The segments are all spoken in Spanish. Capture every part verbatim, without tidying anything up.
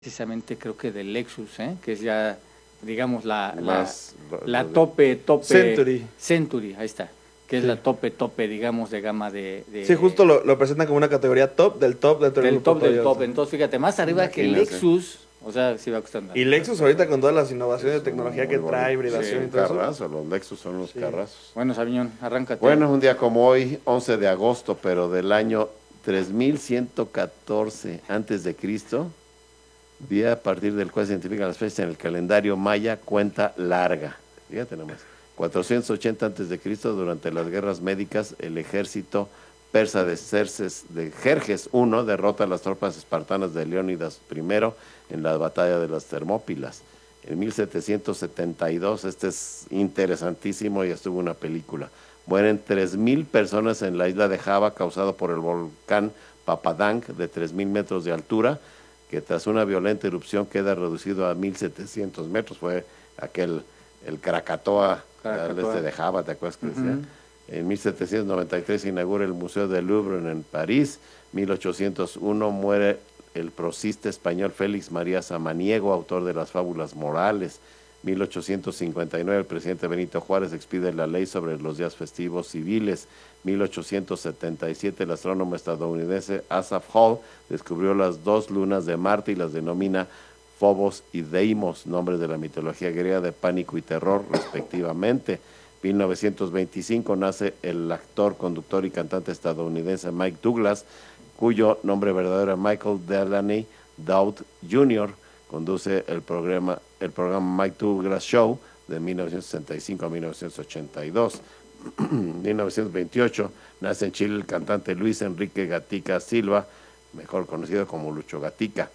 precisamente creo que del Lexus, ¿eh? Que es ya, digamos, la, Más, la, la tope, tope... Century. Century, ahí está. Que es sí. la tope, tope, digamos, de gama de... de sí, justo lo, lo presentan como una categoría top del top dentro del del top del Toyota. top. Entonces, fíjate, más arriba que el Lexus, o sea, sí va costando. Y Lexus ahorita con todas las innovaciones Es de tecnología que muy trae, bonito. hibridación Sí, y todo carrazo, eso. los Lexus son los Sí. carrazos. Bueno, Sabiñón, arráncate. Bueno, un día como hoy, once de agosto, pero del año tres mil ciento catorce antes de Cristo, día a partir del cual se identifican las fechas en el calendario maya, cuenta larga. Fíjate nomás. cuatrocientos ochenta antes de Cristo, durante las guerras médicas, el ejército persa de Xerxes de Jerjes I derrota a las tropas espartanas de Leónidas primero en la batalla de las Termópilas. En mil setecientos setenta y dos, este es interesantísimo y estuvo una película. Mueren tres mil personas en la isla de Java, causado por el volcán Papadang de tres mil metros de altura, que tras una violenta erupción queda reducido a mil setecientos metros. Fue aquel, el Krakatoa, al este de Java, ¿te acuerdas que uh-huh. decía? En mil setecientos noventa y tres se inaugura el Museo del Louvre en París. mil ochocientos uno muere el prosista español Félix María Samaniego, autor de las fábulas morales. mil ochocientos cincuenta y nueve el presidente Benito Juárez expide la ley sobre los días festivos civiles. mil ochocientos setenta y siete el astrónomo estadounidense Asaph Hall descubrió las dos lunas de Marte y las denomina Phobos y Deimos, nombres de la mitología griega de pánico y terror respectivamente. mil novecientos veinticinco nace el actor, conductor y cantante estadounidense Mike Douglas, cuyo nombre verdadero es Michael Delaney Dowd junior Conduce el programa, el programa Mike Douglas Show de mil novecientos sesenta y cinco a mil novecientos ochenta y dos. mil novecientos veintiocho nace en Chile el cantante Luis Enrique Gatica Silva, mejor conocido como Lucho Gatica.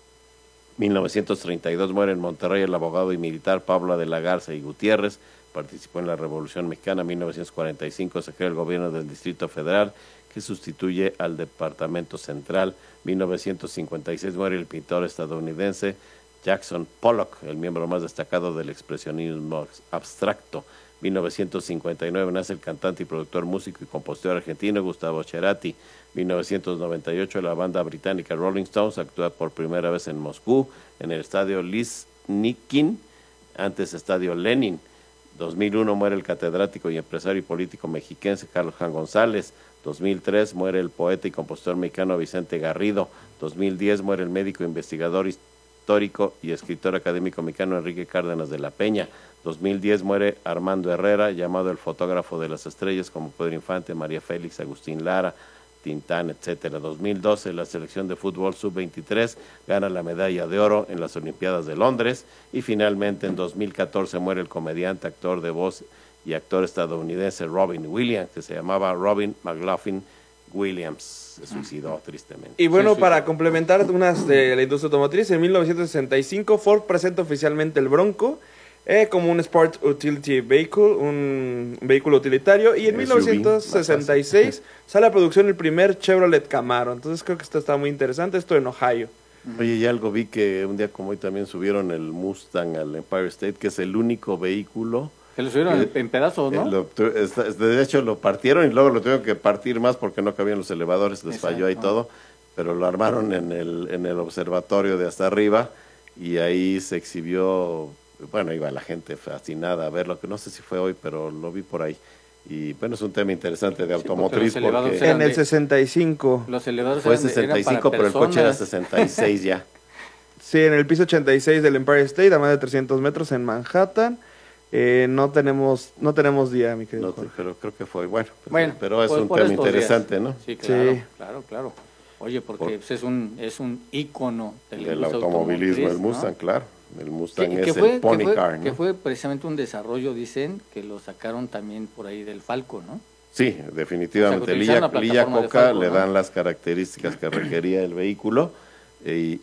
mil novecientos treinta y dos muere en Monterrey el abogado y militar Pablo de la Garza y Gutiérrez, participó en la Revolución Mexicana. mil novecientos cuarenta y cinco se crea el gobierno del Distrito Federal, que sustituye al Departamento Central. mil novecientos cincuenta y seis muere el pintor estadounidense Jackson Pollock, el miembro más destacado del expresionismo abstracto. mil novecientos cincuenta y nueve nace el cantante y productor, músico y compositor argentino Gustavo Cerati. mil novecientos noventa y ocho la banda británica Rolling Stones actúa por primera vez en Moscú, en el estadio Liznikin, antes estadio Lenin. dos mil uno muere el catedrático y empresario y político mexiquense Carlos Jan González. dos mil tres muere el poeta y compositor mexicano Vicente Garrido. dos mil diez muere el médico, investigador histórico y escritor académico mexicano Enrique Cárdenas de la Peña. dos mil diez muere Armando Herrera, llamado el fotógrafo de las estrellas, como Pedro Infante, María Félix, Agustín Lara, Tintán, etcétera. dos mil doce la selección de fútbol sub veintitrés gana la medalla de oro en las Olimpiadas de Londres. Y finalmente en dos mil catorce muere el comediante, actor de voz y actor estadounidense Robin Williams, que se llamaba Robin McLaughlin Williams. Se suicidó tristemente. Y bueno, sí, para sí. complementar unas de la industria automotriz, en mil novecientos sesenta y cinco Ford presenta oficialmente el Bronco eh, como un Sport Utility Vehicle, un vehículo utilitario, y en S U V, mil novecientos sesenta y seis sale a producción el primer Chevrolet Camaro. Entonces creo que esto está muy interesante, esto en Ohio. Oye, y algo vi que un día como hoy también subieron el Mustang al Empire State, que es el único vehículo que lo subieron eh, en pedazos, ¿no? Eh, lo, está, de hecho lo partieron y luego lo tuvieron que partir más porque no cabían los elevadores, les Exacto. falló ahí todo, pero lo armaron en el, en el observatorio de hasta arriba y ahí se exhibió. Bueno, iba la gente fascinada a verlo, que no sé si fue hoy, pero lo vi por ahí. Y bueno, es un tema interesante de automotriz. Sí, porque porque En el de, sesenta y cinco. Los elevadores fue eran de, sesenta y cinco, eran para pero el coche era personas. sesenta y seis ya. Sí, en el piso ochenta y seis del Empire State, a más de trescientos metros en Manhattan. Eh, no tenemos no tenemos día, mi querido No, Jorge. pero creo que fue bueno. Pero, Bueno, pero es por, un por tema estos interesante, días. ¿no? Sí, claro, Sí. claro, claro. Oye, porque Por- pues, es un es un ícono del, Del automovilismo, el Mustang, ¿no? claro. El Mustang Que, que es fue, el pony que, fue, car, ¿no? que fue precisamente un desarrollo, dicen, que lo sacaron también por ahí del Falco, ¿no? Sí, definitivamente. O sea, que Lilla, utilizaron la Lilla plataforma de Coca Falco, le ¿no? dan las características que requería el vehículo y,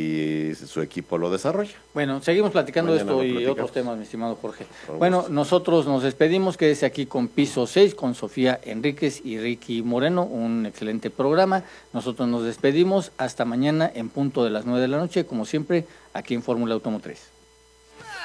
y su equipo lo desarrolla. Bueno, seguimos platicando Mañana esto lo y platicamos. otros temas, mi estimado Jorge. Con Bueno, gusto. nosotros nos despedimos, quédese aquí con Piso seis, con Sofía Enríquez y Ricky Moreno, un excelente programa. Nosotros nos despedimos hasta mañana en punto de las nueve de la noche, como siempre, aquí en Fórmula Automotriz.